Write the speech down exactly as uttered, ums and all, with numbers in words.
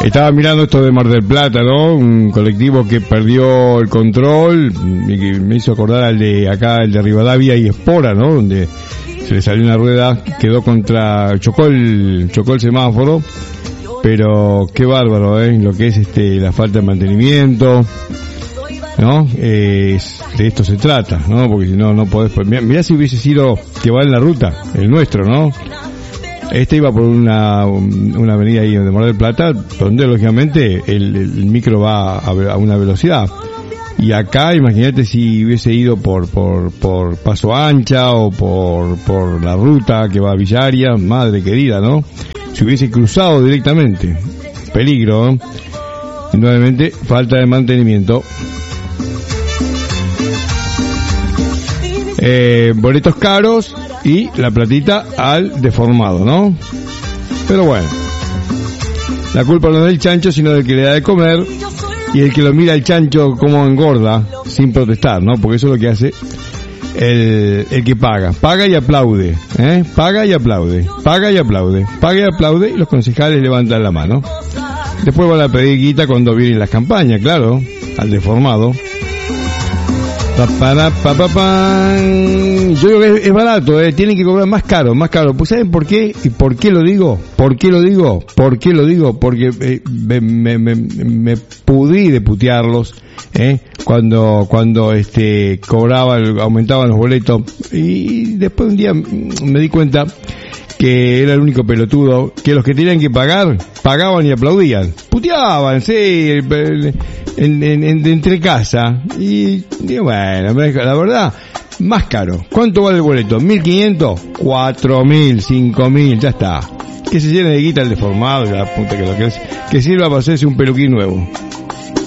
Estaba mirando esto de Mar del Plata, ¿no? Un colectivo que perdió el control y que me hizo acordar al de acá, el de Rivadavia y Espora, ¿no? Donde se le salió una rueda, quedó contra, chocó el, chocó el semáforo, pero qué bárbaro, ¿eh? Lo que es este, la falta de mantenimiento, ¿no? Eh, de esto se trata, ¿no? Porque si no, no podés, mirá, mirá si hubiese sido que va en la ruta, el nuestro, ¿no? Este iba por una una avenida ahí de Mar del Plata, donde lógicamente el, el micro va a, a una velocidad. Y acá, imagínate si hubiese ido por por por Paso Ancha o por por la ruta que va a Villaria, madre querida, ¿no? Si hubiese cruzado directamente, peligro, ¿no? Y nuevamente, falta de mantenimiento. Eh, boletos caros y la platita al deformado, ¿no? Pero bueno, la culpa no es del chancho, sino del que le da de comer y el que lo mira al chancho como engorda sin protestar, ¿no? Porque eso es lo que hace el, el que paga. Paga y aplaude, ¿eh? Paga y aplaude, paga y aplaude, paga y aplaude, y los concejales levantan la mano. Después van a pedir guita cuando vienen las campañas, claro, al deformado. Pa, pa, pa, pa, pa. Yo creo que es, es barato, eh. Tienen que cobrar más caro, más caro. Pues ¿saben por qué? ¿Y por qué lo digo? ¿Por qué lo digo? ¿Por qué lo digo? Porque eh, me, me, me, me pudrí de putearlos, eh, cuando cuando este cobraba, aumentaban los boletos, y después un día me di cuenta que era el único pelotudo, que los que tenían que pagar, pagaban y aplaudían. Puteaban, sí, en, en, en, entre casa. Y, y bueno, la verdad, más caro. ¿Cuánto vale el boleto? ¿mil quinientos? ¿cuatro mil? ¿cinco mil? Ya está. Que se llene de guita el deformado y la puta que lo que es. Que sirva para hacerse un peluquín nuevo.